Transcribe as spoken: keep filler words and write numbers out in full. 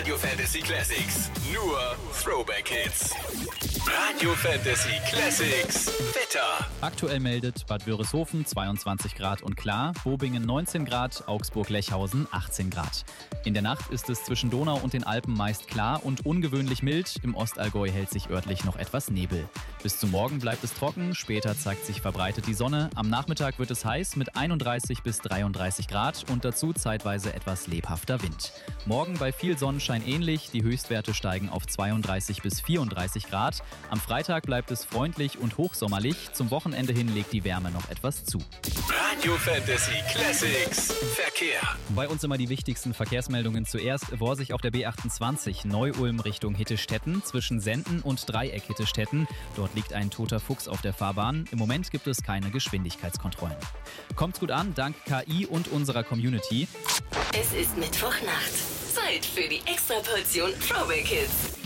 Radio Fantasy Classics. Nur Throwback Hits. Radio Fantasy Classics. Wetter. Aktuell meldet Bad Wörishofen zweiundzwanzig Grad und klar, Bobingen neunzehn Grad, Augsburg-Lechhausen achtzehn Grad. In der Nacht ist es zwischen Donau und den Alpen meist klar und ungewöhnlich mild. Im Ostallgäu hält sich örtlich noch etwas Nebel. Bis zum Morgen bleibt es trocken, später zeigt sich verbreitet die Sonne. Am Nachmittag wird es heiß mit einunddreißig bis dreiunddreißig Grad und dazu zeitweise etwas lebhafter Wind. Morgen bei viel Sonnenschein ähnlich, die Höchstwerte steigen auf zweiunddreißig bis vierunddreißig Grad. Am Freitag bleibt es freundlich und hochsommerlich. Zum Wochenende hin legt die Wärme noch etwas zu. Radio Fantasy Classics. Verkehr. Bei uns immer die wichtigsten Verkehrsmeldungen zuerst. Worsig auf der B achtundzwanzig Neu-Ulm Richtung Hittestetten zwischen Senden und Dreieck Hittestetten. Dort liegt ein toter Fuchs auf der Fahrbahn. Im Moment gibt es keine Geschwindigkeitskontrollen. Kommt's gut an, dank K I und unserer Community. Es ist Mittwochnacht. Zeit für die Extraportion Throwback Hits.